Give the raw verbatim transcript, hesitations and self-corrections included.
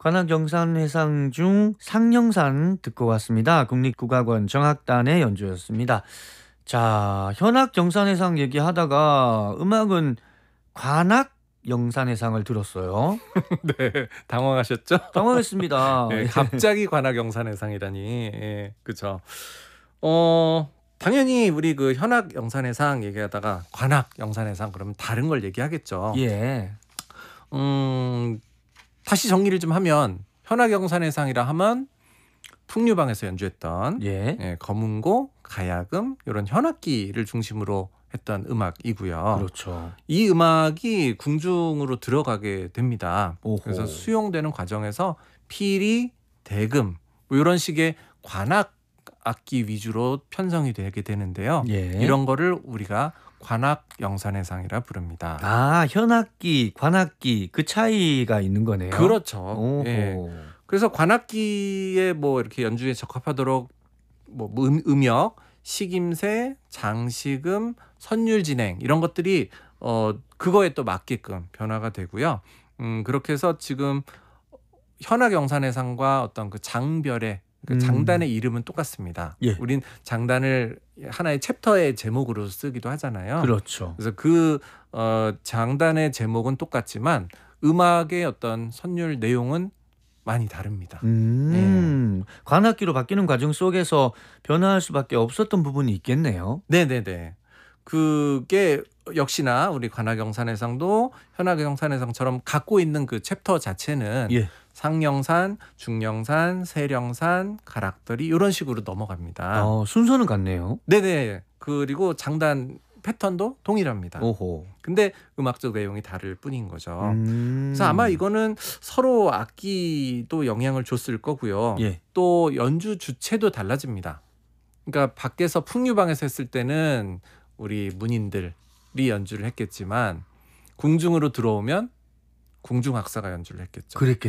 관악영산회상 중 상영산 듣고 왔습니다. 국립국악원 정악단의 연주였습니다. 자, 현악영산회상 얘기하다가 음악은 관악영산회상을 들었어요. 네, 당황하셨죠? 당황했습니다. 네, 예. 갑자기 관악영산회상이라니. 예, 그죠. 어, 당연히 우리 그 현악영산회상 얘기하다가 관악영산회상 그러면 다른 걸 얘기하겠죠. 예. 음, 다시 정리를 좀 하면 현악영산회상이라 하면 풍류방에서 연주했던 예. 예, 검은고, 가야금 이런 현악기를 중심으로 했던 음악이고요. 그렇죠. 이 음악이 궁중으로 들어가게 됩니다. 오호. 그래서 수용되는 과정에서 피리, 대금 뭐 이런 식의 관악 악기 위주로 편성이 되게 되는데요. 예. 이런 거를 우리가 관악영산회상이라 부릅니다. 아, 현악기, 관악기 그 차이가 있는 거네요. 그렇죠. 오호. 예. 그래서 관악기에 뭐 이렇게 연주에 적합하도록 뭐 음, 음역, 식임새, 장식음, 선율진행 이런 것들이 어 그거에 또 맞게끔 변화가 되고요. 음 그렇게 해서 지금 현악영산회상과 어떤 그 장별의 그 음. 장단의 이름은 똑같습니다. 예. 우린 장단을 하나의 챕터의 제목으로 쓰기도 하잖아요. 그렇죠. 그래서 그 어, 장단의 제목은 똑같지만 음악의 어떤 선율 내용은 많이 다릅니다. 음. 관악기로 바뀌는 과정 속에서 변화할 수밖에 없었던 부분이 있겠네요. 네네네. 그게 역시나 우리 관악영산회상도 현악영산회상처럼 갖고 있는 그 챕터 자체는 예. 상영산, 중영산, 세령산, 가락더리 이런 식으로 넘어갑니다. 어, 순서는 같네요. 네네. 그리고 장단 패턴도 동일합니다. 오호. 근데 음악적 내용이 다를 뿐인 거죠. 음. 그래서 아마 이거는 서로 악기도 영향을 줬을 거고요. 예. 또 연주 주체도 달라집니다. 그러니까 밖에서 풍류방에서 했을 때는 우리 문인들이 연주를 했겠지만 궁중으로 들어오면 궁중악사가 연주를 했겠죠. 그랬겠